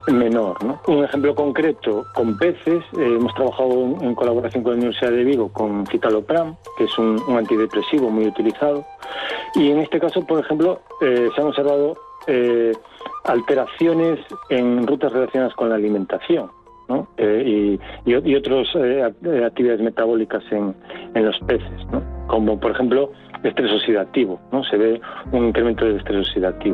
menor, ¿no? Un ejemplo concreto con peces, hemos trabajado en colaboración con la Universidad de Vigo con citalopram, que es un antidepresivo muy utilizado, y en este caso, por ejemplo, se han observado alteraciones en rutas relacionadas con la alimentación, ¿no? Y otras actividades metabólicas en los peces, ¿no? Como por ejemplo estrés oxidativo, ¿no? Se ve un incremento del estrés oxidativo.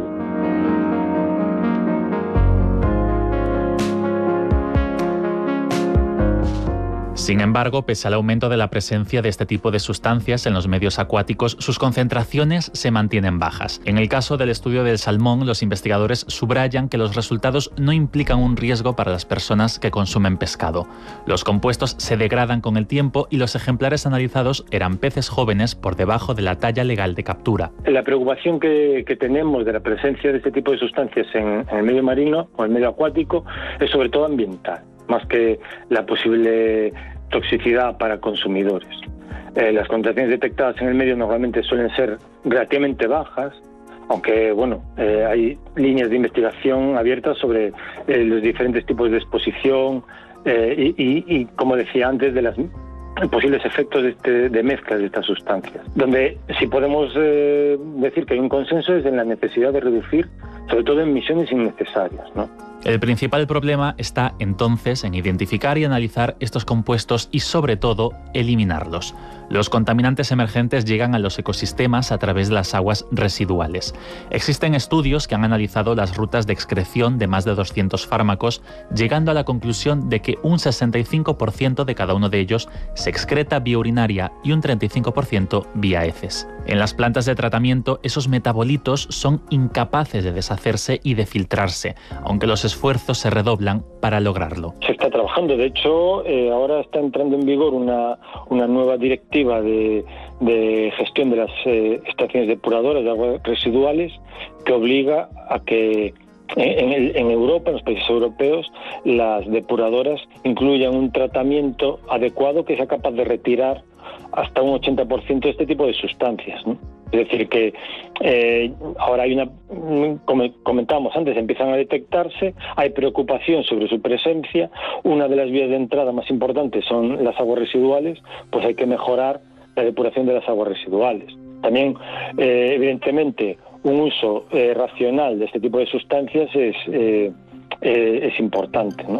Sin embargo, pese al aumento de la presencia de este tipo de sustancias en los medios acuáticos, sus concentraciones se mantienen bajas. En el caso del estudio del salmón, los investigadores subrayan que los resultados no implican un riesgo para las personas que consumen pescado. Los compuestos se degradan con el tiempo y los ejemplares analizados eran peces jóvenes por debajo de la talla legal de captura. La preocupación que tenemos de la presencia de este tipo de sustancias en el medio marino o el medio acuático es sobre todo ambiental, más que la posible toxicidad para consumidores. Las concentraciones detectadas en el medio normalmente suelen ser relativamente bajas, aunque hay líneas de investigación abiertas sobre los diferentes tipos de exposición y como decía antes, de los posibles efectos de mezclas de estas sustancias. Donde sí podemos decir que hay un consenso es en la necesidad de reducir, sobre todo, emisiones innecesarias, ¿no? El principal problema está entonces en identificar y analizar estos compuestos y, sobre todo, eliminarlos. Los contaminantes emergentes llegan a los ecosistemas a través de las aguas residuales. Existen estudios que han analizado las rutas de excreción de más de 200 fármacos, llegando a la conclusión de que un 65% de cada uno de ellos se excreta vía urinaria y un 35% vía heces. En las plantas de tratamiento, esos metabolitos son incapaces de deshacerse y de filtrarse, aunque los esfuerzos se redoblan para lograrlo. Se está trabajando, de hecho, ahora está entrando en vigor una nueva directiva de gestión de las estaciones depuradoras de aguas residuales que obliga a que en Europa, en los países europeos, las depuradoras incluyan un tratamiento adecuado que sea capaz de retirar hasta un 80% de este tipo de sustancias, ¿no? Es decir, que ahora como comentábamos antes, empiezan a detectarse, hay preocupación sobre su presencia, una de las vías de entrada más importantes son las aguas residuales, pues hay que mejorar la depuración de las aguas residuales. También, evidentemente, un uso racional de este tipo de sustancias es importante, ¿no?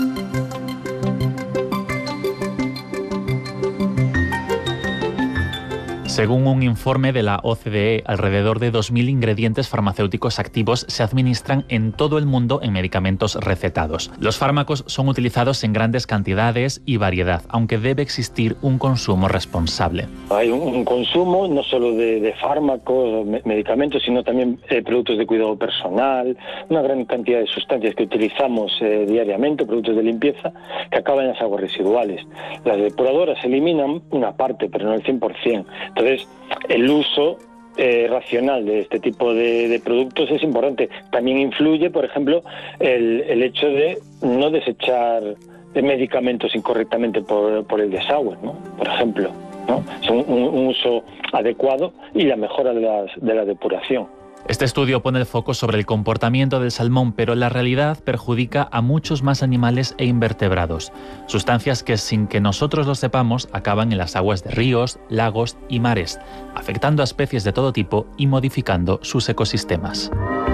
Según un informe de la OCDE, alrededor de 2.000 ingredientes farmacéuticos activos se administran en todo el mundo en medicamentos recetados. Los fármacos son utilizados en grandes cantidades y variedad, aunque debe existir un consumo responsable. Hay un consumo no solo de fármacos, medicamentos, sino también productos de cuidado personal, una gran cantidad de sustancias que utilizamos diariamente, productos de limpieza, que acaban en las aguas residuales. Las depuradoras eliminan una parte, pero no el 100%. Entonces, el uso racional de este tipo de productos es importante. También influye, por ejemplo, el hecho de no desechar medicamentos incorrectamente por el desagüe, ¿no? Por ejemplo, ¿no? Es un uso adecuado y la mejora de la depuración. Este estudio pone el foco sobre el comportamiento del salmón, pero la realidad perjudica a muchos más animales e invertebrados. Sustancias que, sin que nosotros lo sepamos, acaban en las aguas de ríos, lagos y mares, afectando a especies de todo tipo y modificando sus ecosistemas.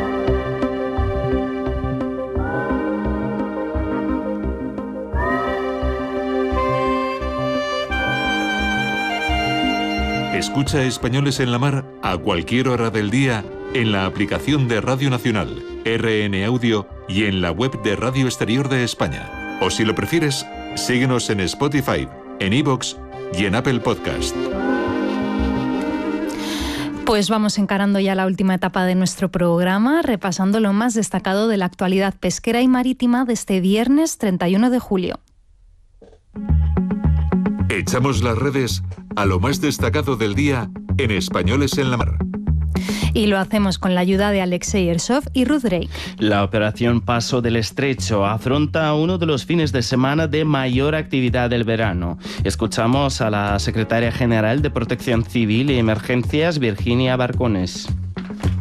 Escucha Españoles en la Mar a cualquier hora del día en la aplicación de Radio Nacional, RN Audio y en la web de Radio Exterior de España. O si lo prefieres, síguenos en Spotify, en iVoox y en Apple Podcast. Pues vamos encarando ya la última etapa de nuestro programa, repasando lo más destacado de la actualidad pesquera y marítima de este viernes 31 de julio. Echamos las redes a lo más destacado del día en Españoles en la Mar. Y lo hacemos con la ayuda de Alexei Ersov y Ruth Drake. La operación Paso del Estrecho afronta uno de los fines de semana de mayor actividad del verano. Escuchamos a la secretaria general de Protección Civil y Emergencias, Virginia Barcones.